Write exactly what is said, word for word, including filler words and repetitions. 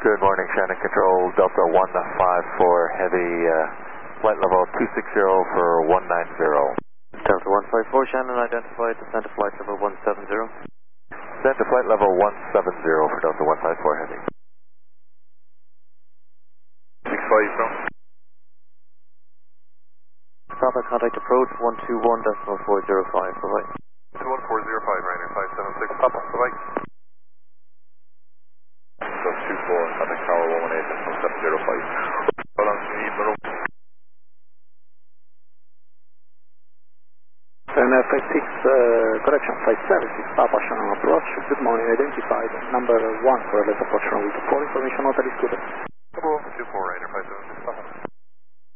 Good morning, Shannon Control, Delta one five four Heavy, uh, flight level two six zero for one nine zero. Delta one five four, Shannon, identified, descent to flight level one seven zero. Descent to flight level one seven zero for Delta one five four Heavy. six five, no. Papa, contact approach one two one decimal four zero five, bye-bye. two one four zero five, Ryanair five seven six, Papa, bye-bye. So two four, contact tower one one eight decimal seven zero five. How long do you need, Maroon? Ryanair five six, uh, correction, five seven six, Papa, Shannon approach. Good morning, identified, number one for a less approach from with four information, not a disputed. two four, Ryanair five seven six, Papa.